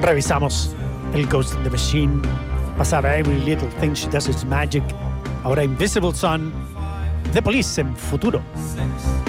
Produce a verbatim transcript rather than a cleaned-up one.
Revisamos el Ghost in the Machine. Pasaba Every Little Thing She Does Is Magic. Ahora Invisible Sun. The Police en futuro.